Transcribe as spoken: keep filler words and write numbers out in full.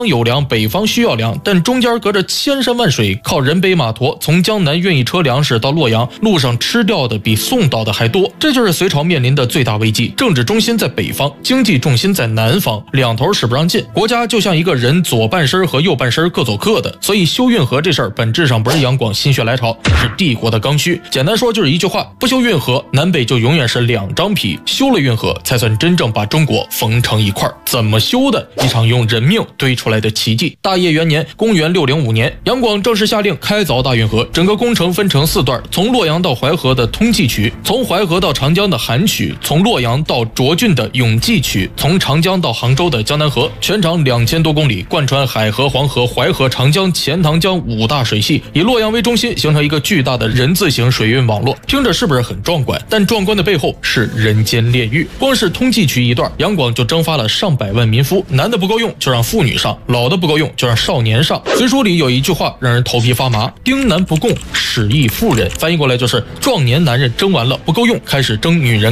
有粮，北方需要粮，但中间隔着千山万水，靠人背马驮从江南运一车粮食到洛阳，路上吃掉的比送到的还多。这就是隋朝面临的最大危机，政治中心在北方，经济重心在南方，两头使不让进。国家就像一个人左半身和右半身各走各的，所以修运河这事儿本质上不是杨广心血来潮，是帝国的刚需。简单说就是一句话：不修运河，南北就永远是两张皮；修了运河，才算真正把中国缝成一块。怎么修的？一场用人命堆出来的奇迹。大业元年，公元六零五年，杨广正式下令开凿大运河，整个工程分成四段：从洛阳到淮河的通济渠，从淮河到长江的韩渠，从洛阳到涿郡的永济渠，从长江到杭州的江南河，全长两千多公里，贯穿海河、黄河、淮河、长江、钱塘江五大水系，以洛阳为中心，形成一个巨大的人字形水运网络。听着是不是很壮观？但壮观的背后是人间炼狱。光是通济渠一段，杨广就征发了上百万民夫，男的不够用就让妇女上，老的不够用就让少年上。隋书里有一句话让人头皮发麻：丁男不供，使役妇人。翻译过来就是壮年男人征完了不够用，开始征女人